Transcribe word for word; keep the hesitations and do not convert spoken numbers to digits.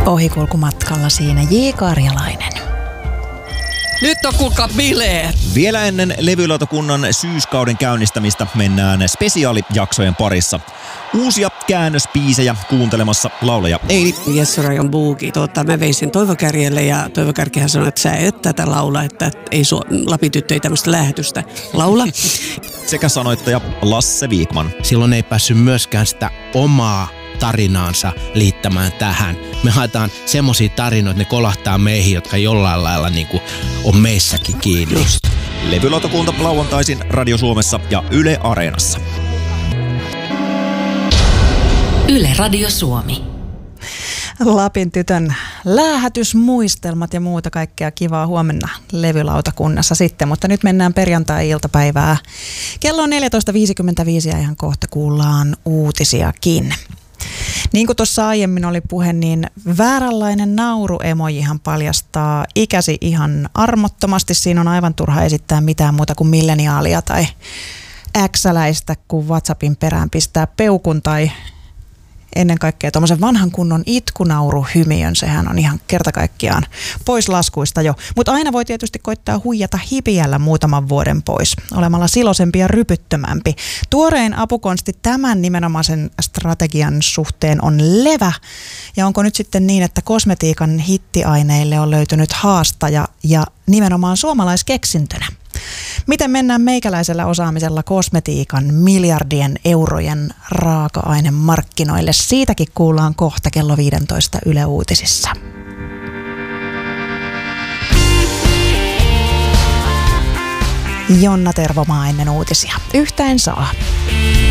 Ohikulkumatkalla siinä J. Karjalainen. Nyt on kuulkaa bileet! Vielä ennen levylautakunnan syyskauden käynnistämistä mennään spesiaalijaksojen parissa. Uusia käännöspiisejä kuuntelemassa laulaja Eili. Jesse-Rajan buuki. Tuota, mä vein sen Toivo Kärjelle ja Toivo Kärkihän sanoi, että sä et tätä laula, että ei su- Lapityttö ei tämmöistä lähetystä laula. Sekä sanoittaja Lasse Viikman. Silloin ei päässyt myöskään sitä omaa tarinaansa liittämään tähän. Me haetaan semmosia tarinoita, että ne kolahtaa meihin, jotka jollain lailla niin kuin on meissäkin kiinni. Just. Levylautakunta lauantaisin Radio Suomessa ja Yle Areenassa. Yle Radio Suomi. Lapin tytön läähätysmuistelmat ja muuta kaikkea kivaa huomenna levylautakunnassa sitten, mutta nyt mennään perjantai-iltapäivää. Kello on neljätoista viisikymmentäviisi ja ihan kohta kuullaan uutisiakin. Niin kuin tuossa aiemmin oli puhe, niin vääränlainen nauruemojihan paljastaa ikäsi ihan armottomasti. Siinä on aivan turha esittää mitään muuta kuin milleniaalia tai äksäläistä, kun WhatsAppin perään pistää peukun tai ennen kaikkea tuommoisen vanhan kunnon itkunauruhymiön. Sehän on ihan kerta kaikkiaan pois laskuista jo. Mutta aina voi tietysti koittaa huijata hipiällä muutaman vuoden pois, olemalla silosempi ja rypyttömämpi. Tuorein apukonsti tämän nimenomaisen strategian suhteen on levä. Ja onko nyt sitten niin, että kosmetiikan hittiaineille on löytynyt haastaja ja nimenomaan suomalaiskeksintönä? Miten mennään meikäläisellä osaamisella kosmetiikan miljardien eurojen raaka-ainemarkkinoille? Siitäkin kuullaan kohta kello viisitoista Yle Uutisissa. Jonna Tervomaa ennen uutisia. Yhtä en saa.